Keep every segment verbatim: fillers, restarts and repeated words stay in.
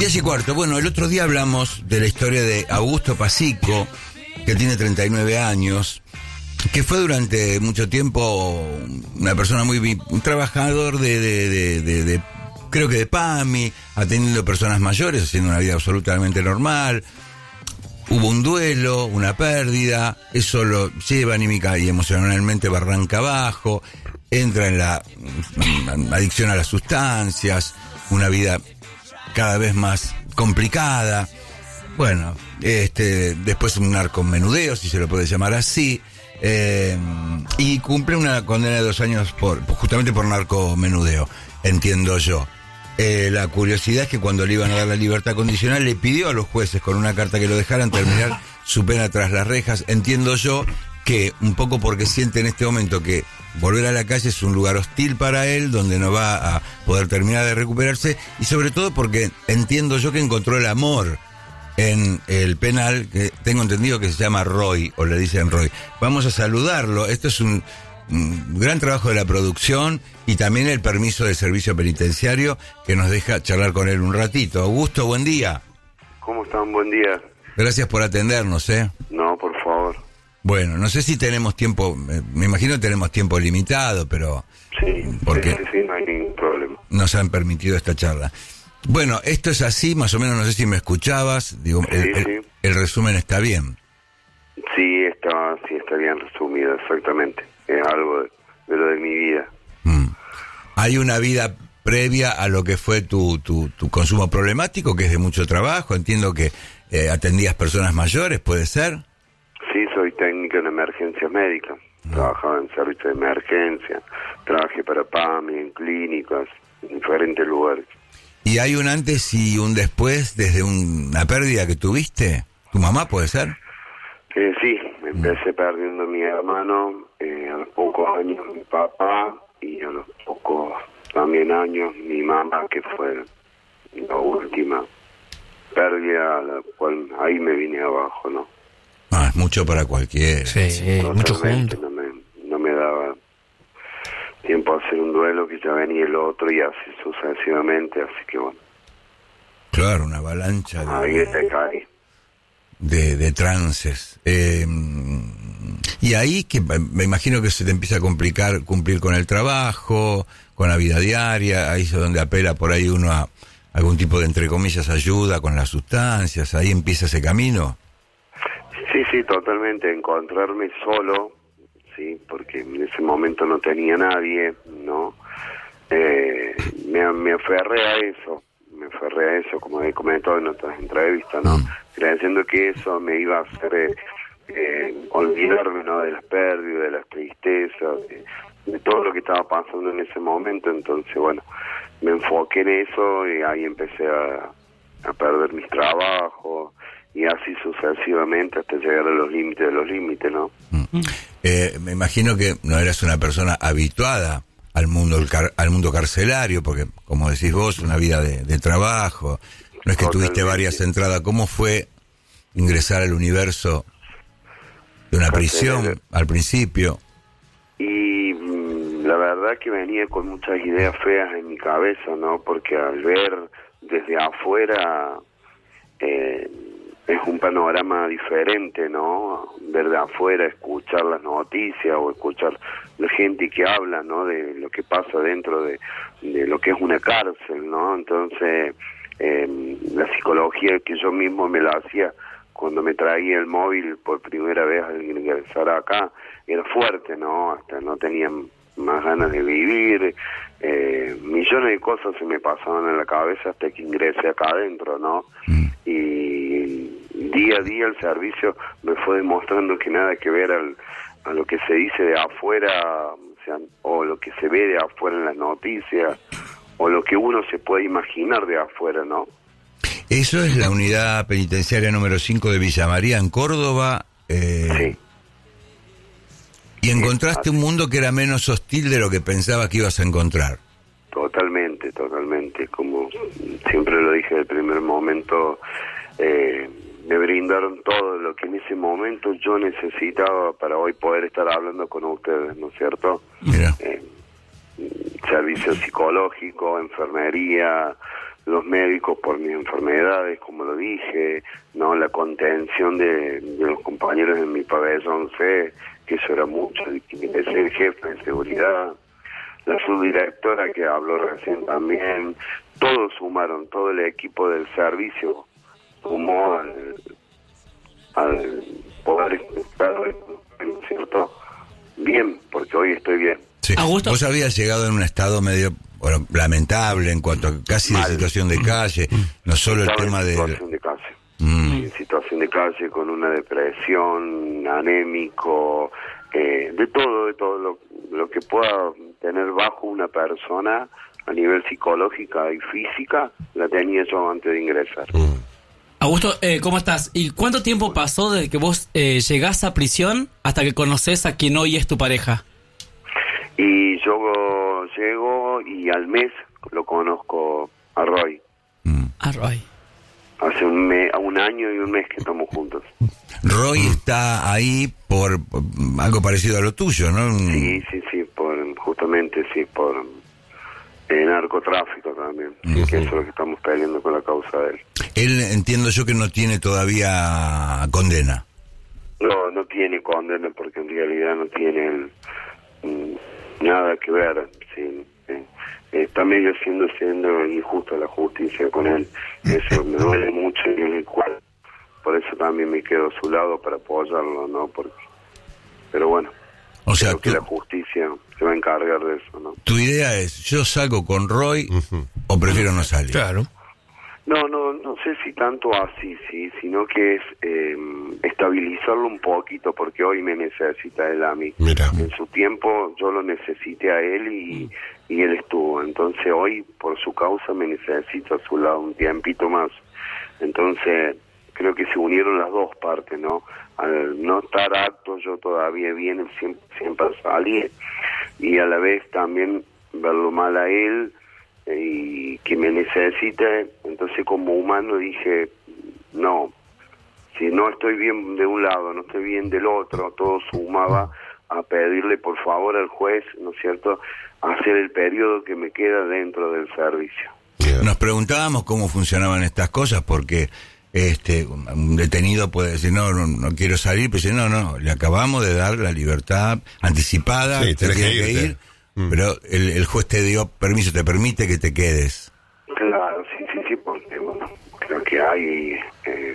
Diez y cuarto. Bueno, el otro día hablamos de la historia de Augusto Pasico, que tiene treinta y nueve años, que fue durante mucho tiempo una persona muy... un trabajador de, de, de, de, de creo que de PAMI, atendiendo personas mayores, haciendo una vida absolutamente normal. Hubo un duelo, una pérdida, eso lo lleva anímica y emocionalmente barranca abajo, entra en la adicción a las sustancias, una vida cada vez más complicada. Bueno, este, después un narcomenudeo, si se lo puede llamar así, eh, y cumple una condena de dos años por justamente por narcomenudeo, entiendo yo. Eh, la curiosidad es que cuando le iban a dar la libertad condicional le pidió a los jueces con una carta que lo dejaran terminar su pena tras las rejas. Entiendo yo que un poco porque siente en este momento que volver a la calle es un lugar hostil para él, donde no va a poder terminar de recuperarse, y sobre todo porque entiendo yo que encontró el amor en el penal, que tengo entendido que se llama Roy, o le dicen Roy. Vamos a saludarlo. Esto es un, un gran trabajo de la producción y también el permiso de servicio penitenciario que nos deja charlar con él un ratito. Augusto, buen día. ¿Cómo están? Buen día. Gracias por atendernos, ¿eh? No, por favor. Bueno, no sé si tenemos tiempo, me imagino que tenemos tiempo limitado, pero... Sí, porque sí, sí, no hay ningún problema. Nos han permitido esta charla. Bueno, esto es así, más o menos, no sé si me escuchabas, digo, Sí, el, el, sí. el resumen está bien. Sí, está, sí, está bien resumido, exactamente. Es algo de, de lo de mi vida. Mm. Hay una vida previa a lo que fue tu, tu, tu consumo problemático, que es de mucho trabajo. Entiendo que eh, atendías personas mayores, ¿puede ser? Sí, soy técnico en emergencias médicas. No. Trabajaba en servicio de emergencia. Trabajé para PAMI, en clínicas, en diferentes lugares. ¿Y hay un antes y un después desde un, una pérdida que tuviste? ¿Tu mamá puede ser? Eh, sí, empecé perdiendo a mi hermano, eh, a los pocos años mi papá y a los pocos también años mi mamá, que fue la última pérdida a la cual ahí me vine abajo, ¿no? Ah, es mucho para cualquiera. Sí, sí, mucho Totalmente, junto. no me, no me daba tiempo a hacer un duelo, que ya venía el otro y así sucesivamente, así que bueno, Claro, una avalancha ahí de, te caí. de, de trances. Eh, y ahí que me imagino que se te empieza a complicar cumplir con el trabajo, con la vida diaria, ahí es donde apela por ahí uno a algún tipo de, entre comillas, ayuda con las sustancias, ahí empieza ese camino. Sí, sí, totalmente, encontrarme solo, sí, porque en ese momento no tenía nadie, ¿no? Eh, me, me aferré a eso, me aferré a eso, como he comentado en otras entrevistas, ¿no? Mm. Creyendo que eso me iba a hacer eh, eh, olvidarme, ¿no? De las pérdidas, de las tristezas, de, de todo lo que estaba pasando en ese momento. Entonces, bueno, me enfoqué en eso y ahí empecé a, a perder mis trabajos y así sucesivamente hasta llegar a los límites de los límites, ¿no? Mm. Eh, me imagino que no eras una persona habituada al mundo el car- al mundo carcelario, porque, como decís vos, una vida de, de trabajo, no es que Totalmente. tuviste varias entradas. ¿Cómo fue ingresar al universo de una prisión Carcelero. al principio? Y mm, la verdad que venía con muchas ideas feas en mi cabeza, ¿no? Porque al ver desde afuera eh, es un panorama diferente, ¿no? Ver de afuera, escuchar las noticias o escuchar la gente que habla, ¿no? De lo que pasa dentro de, de lo que es una cárcel, ¿no? Entonces, eh, la psicología que yo mismo me la hacía cuando me traía el móvil por primera vez al ingresar acá, era fuerte, ¿no? Hasta no tenía más ganas de vivir, eh, millones de cosas se me pasaban en la cabeza hasta que ingresé acá adentro, ¿no? Mm. Y día a día el servicio me fue demostrando que nada que ver al, a lo que se dice de afuera, o sea, o lo que se ve de afuera en las noticias, o lo que uno se puede imaginar de afuera, ¿no? Eso es la unidad penitenciaria número cinco de Villa María, en Córdoba. Eh, Sí. Y encontraste un mundo que era menos hostil de lo que pensabas que ibas a encontrar. Totalmente, totalmente. Como siempre lo dije del primer momento, eh, me brindaron todo lo que en ese momento yo necesitaba para hoy poder estar hablando con ustedes, ¿no es cierto? Mira. Eh, servicio psicológico, enfermería, los médicos por mis enfermedades, como lo dije, no la contención de, de los compañeros en mi pabellón C, que eso era mucho, de ser el jefe de seguridad, la subdirectora que habló recién también, todos sumaron, todo el equipo del servicio sumó al, al poder estar, ¿cierto? Bien, porque hoy estoy bien. Sí. Augusto. Vos habías llegado en un estado medio, bueno, lamentable en cuanto a casi Mal. de situación de calle, no solo el Estaba tema en de... situación de calle. Mm. En situación de calle, con una depresión, anémico, eh, de todo, de todo lo, lo que pueda tener bajo una persona a nivel psicológica y física, la tenía yo antes de ingresar. Mm. Augusto, eh, ¿cómo estás? ¿Y cuánto tiempo pasó desde que vos eh, llegás a prisión hasta que conoces a quien hoy es tu pareja? Y yo llego y al mes lo conozco a Roy. Mm. Ah, Roy. Hace un, me, un año y un mes que estamos juntos. Roy está ahí por, por algo parecido a lo tuyo, ¿no? Un- Sí, sí, sí, por, justamente sí, por eh, narcotráfico también. Sí, Ujú. que eso es lo que estamos peleando con la causa de él. Él, entiendo yo que no tiene todavía condena. No, no tiene condena porque en realidad no tiene mm, nada que ver. Sí, eh, está medio siendo siendo injusta la justicia con él. Eso me duele mucho y en el cual por eso también me quedo a su lado para apoyarlo, ¿no? Porque, pero bueno, O sea, creo que tú- la justicia se va a encargar de eso, ¿no? tu idea es, yo salgo con Roy Ujú. o prefiero no salir. Claro. No, no, no sé si tanto así, sí, sino que es eh, estabilizarlo un poquito, porque hoy me necesita él a mí. Mira. En su tiempo yo lo necesité a él y, y él estuvo. Entonces hoy, por su causa, me necesito a su lado un tiempito más. Entonces creo que se unieron las dos partes, ¿no? Al no estar apto yo todavía bien, siempre, siempre salí, y a la vez también verlo mal a él, y que me necesite. Entonces como humano dije, no, si no estoy bien de un lado, no estoy bien del otro, todo sumaba a pedirle por favor al juez, ¿no es cierto?, hacer el periodo que me queda dentro del servicio. Bien. Nos preguntábamos cómo funcionaban estas cosas porque este un detenido puede decir, no, no, no quiero salir, pero dice, no, no, le acabamos de dar la libertad anticipada, Sí, te tenés que tienes que irte. ir, Mm. pero el, el juez te dio permiso, te permite que te quedes. Claro, sí, sí, sí, porque bueno, creo que hay eh,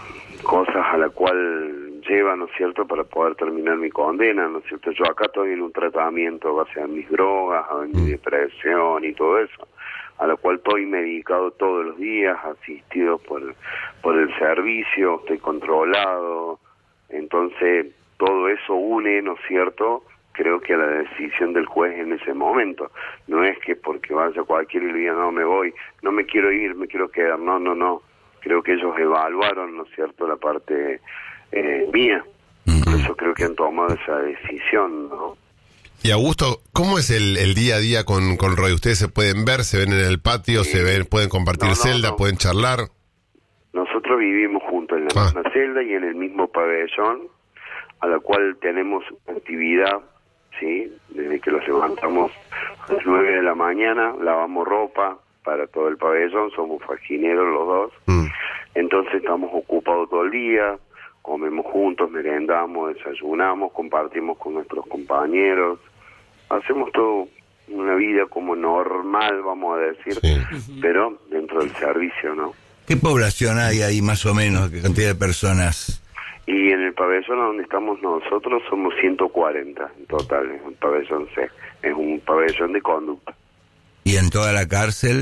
cosas a la cual lleva, ¿no es cierto?, para poder terminar mi condena, ¿no es cierto? Yo acá estoy en un tratamiento a base de mis drogas, a mi depresión y todo eso, a la cual estoy medicado todos los días, asistido por, por el servicio, estoy controlado. Entonces todo eso une, ¿no es cierto?, creo que a la decisión del juez en ese momento. No es que porque vaya cualquiera y le diga, no, me voy, no me quiero ir, me quiero quedar, no, no, no. Creo que ellos evaluaron, ¿no es cierto?, la parte eh, mía. Por eso creo que han tomado esa decisión, ¿no? Y Augusto, ¿cómo es el, el día a día con, con Roy? ¿Ustedes se pueden ver, se ven en el patio, Sí. se ven, pueden compartir No, no, celda, no. pueden charlar? Nosotros vivimos juntos en la Ah. misma celda y en el mismo pabellón, a la cual tenemos actividad, ¿sí? Desde que los levantamos a las nueve de la mañana, lavamos ropa para todo el pabellón, somos faxineros los dos. Mm. Entonces estamos ocupados todo el día, comemos juntos, merendamos, desayunamos, compartimos con nuestros compañeros, hacemos todo una vida como normal, vamos a decir, Sí. pero dentro del servicio, ¿no? ¿Qué población hay ahí más o menos? ¿Qué cantidad de personas? Y en el pabellón donde estamos nosotros somos ciento cuarenta en total, es un pabellón C, es un pabellón de conducta. ¿Y en toda la cárcel?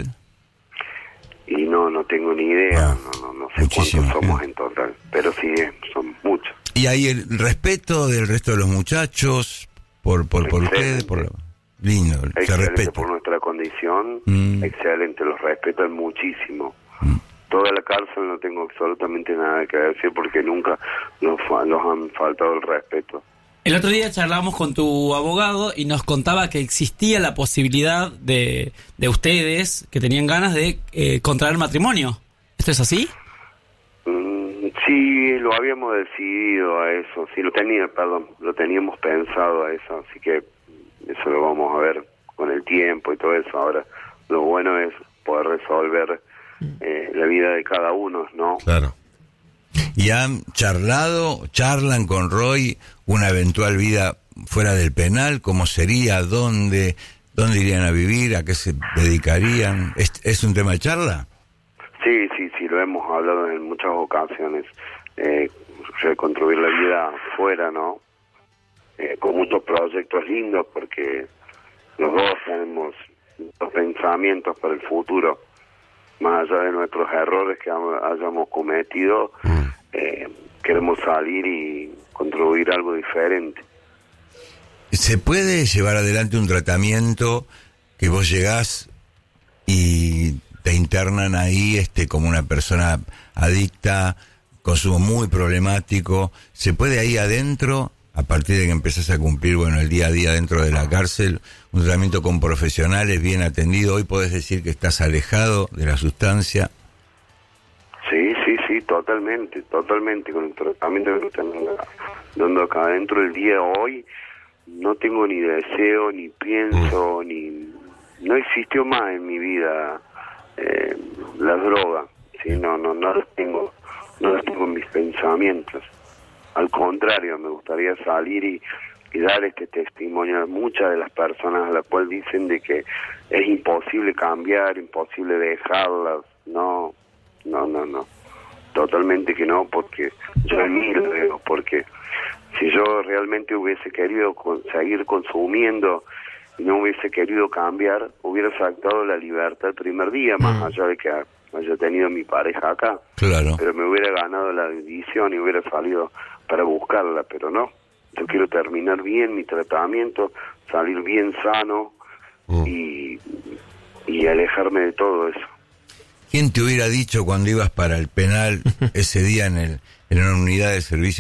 Y no, no tengo ni idea, Ah, no, no, no sé muchísima cuántos somos gente. en total, pero sí, eh, son muchos. ¿Y hay el respeto del resto de los muchachos por por, por ustedes? Por la- Lindo, se Excelente respeta. por nuestra condición, Mm. excelente, los respetan muchísimo. Mm. Toda la cárcel no tengo absolutamente nada que decir porque nunca nos, fa- nos han faltado el respeto. El otro día charlábamos con tu abogado y nos contaba que existía la posibilidad de, de ustedes que tenían ganas de eh, contraer matrimonio. ¿Esto es así? Mm, sí, lo habíamos decidido a eso, sí, lo tenía, perdón, lo teníamos pensado a eso, así que eso lo vamos a ver con el tiempo y todo eso. Ahora, lo bueno es poder resolver eh, la vida de cada uno, ¿no? Claro. ¿Y han charlado, charlan con Roy una eventual vida fuera del penal? ¿Cómo sería? ¿Dónde, dónde irían a vivir? ¿A qué se dedicarían? ¿Es, es un tema de charla? Sí, sí, sí, lo hemos hablado en muchas ocasiones. Eh, reconstruir la vida afuera, ¿no? Eh, con muchos proyectos lindos, porque los dos tenemos los pensamientos para el futuro, más allá de nuestros errores que hayamos cometido. Mm. eh, queremos salir y construir algo diferente. ¿Se puede llevar adelante un tratamiento que vos llegás y te internan ahí este como una persona adicta, consumo muy problemático? ¿Se puede ahí adentro, a partir de que empezás a cumplir, bueno, el día a día dentro de la cárcel, un tratamiento con profesionales bien atendido? Hoy podés decir que estás alejado de la sustancia. Sí, sí, sí, totalmente, totalmente. Con el tratamiento que están dando acá adentro el día de hoy, no tengo ni deseo, ni pienso, mm. ni... No existió más en mi vida eh, la droga, ¿sí? No, no, no las tengo, no las tengo en mis pensamientos. Al contrario, me gustaría salir y, y dar este testimonio a muchas de las personas a las cuales dicen de que es imposible cambiar, imposible dejarlas. No, no, no, no. Totalmente que no, porque yo en mí lo veo, porque si yo realmente hubiese querido con, seguir consumiendo y no hubiese querido cambiar, hubiera sacado la libertad el primer día, más allá de que haya tenido mi pareja acá. Claro. Pero me hubiera ganado la edición y hubiera salido para buscarla, pero no. Yo quiero terminar bien mi tratamiento, salir bien sano mm. y, y alejarme de todo eso. ¿Quién te hubiera dicho cuando ibas para el penal ese día en el en una unidad de servicio